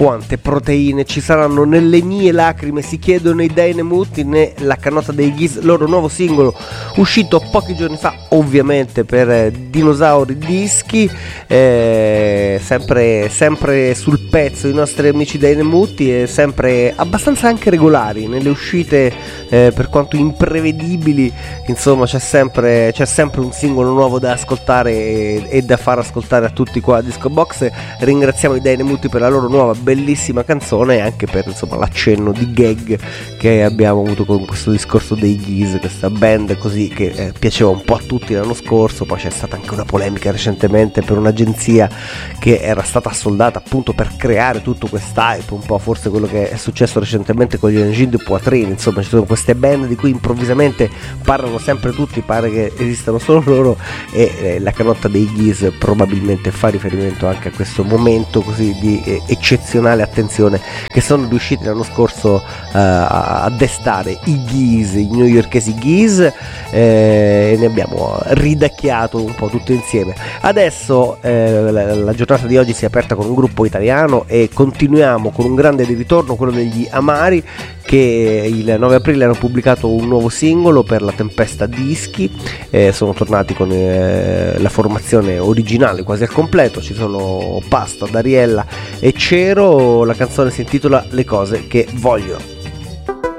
quante proteine ci saranno nelle mie lacrime, si chiedono i Dynamuti nella canotta dei Geese, loro nuovo singolo uscito pochi giorni fa, ovviamente per Dinosauri Dischi. Sempre sul pezzo i nostri amici Dynamuti, e sempre abbastanza anche regolari nelle uscite, per quanto imprevedibili. Insomma, c'è sempre un singolo nuovo da ascoltare e da far ascoltare a tutti qua a Disco Box. Ringraziamo i Dynamuti per la loro nuova bellissima canzone, e anche per, insomma, l'accenno di gag che abbiamo avuto con questo discorso dei Geese, questa band così che piaceva un po' a tutti l'anno scorso. Poi c'è stata anche una polemica recentemente per un'agenzia che era stata assoldata appunto per creare tutto quest'hype, un po' forse quello che è successo recentemente con gli Engine de Poitrine. Insomma, ci sono queste band di cui improvvisamente parlano sempre tutti, pare che esistano solo loro, e la canotta dei Geese probabilmente fa riferimento anche a questo momento così di eccezionale attenzione che sono riusciti l'anno scorso a destare i Geese, i newyorkesi Geese, e ne abbiamo ridacchiato un po' tutto insieme. Adesso la giornata di oggi si è aperta con un gruppo italiano e continuiamo con un grande di ritorno, quello degli Amari, che il 9 aprile hanno pubblicato un nuovo singolo per la Tempesta Dischi. Sono tornati con la formazione originale quasi al completo, ci sono Pasta, Dariella e Cero. La canzone si intitola Le cose che voglio.